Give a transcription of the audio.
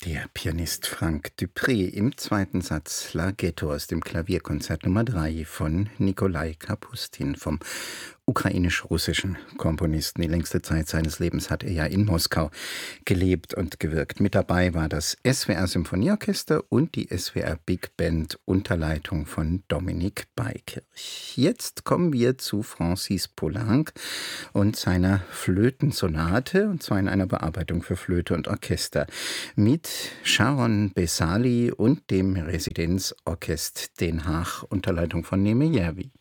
Der Pianist Frank Dupré im zweiten Satz Larghetto aus dem Klavierkonzert Nummer 3 von Nikolai Kapustin, vom ukrainisch-russischen Komponisten. Die längste Zeit seines Lebens hat er ja in Moskau gelebt und gewirkt. Mit dabei war das SWR Symphonieorchester und die SWR Big Band unter Leitung von Dominik Beikirch. Jetzt kommen wir zu Francis Poulenc und seiner Flötensonate, und zwar in einer Bearbeitung für Flöte und Orchester mit Sharon Besali und dem Residenzorchester Den Haag unter Leitung von Neme Järvi.